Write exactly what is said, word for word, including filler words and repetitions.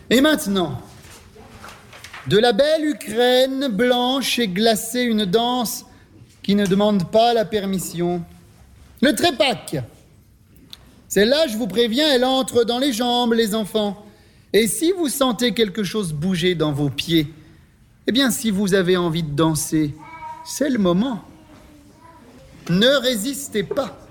Et maintenant, de la belle Ukraine blanche et glacée, une danse qui ne demande pas la permission. Le trépac. Celle-là, je vous préviens, elle entre dans les jambes, les enfants. Et si vous sentez quelque chose bouger dans vos pieds, eh bien, si vous avez envie de danser, c'est le moment. Ne résistez pas.